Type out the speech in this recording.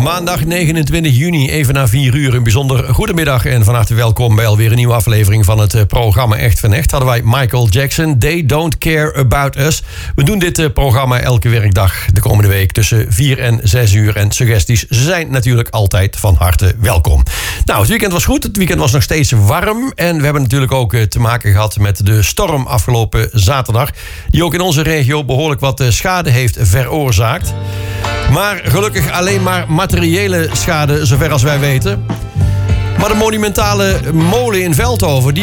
Maandag 29 juni, even na 4 uur. Een bijzonder goedemiddag en van harte welkom bij alweer een nieuwe aflevering van het programma Echt van Echt. Hadden wij Michael Jackson, They Don't Care About Us. We doen dit programma elke werkdag de komende week tussen 4 en 6 uur. En suggesties zijn natuurlijk altijd van harte welkom. Nou, het weekend was goed. Het weekend was nog steeds warm. En we hebben natuurlijk ook te maken gehad met de storm afgelopen zaterdag. Die ook in onze regio behoorlijk wat schade heeft veroorzaakt. Maar gelukkig alleen maar materiële schade, zover als wij weten. Maar de monumentale molen in Veldhoven, die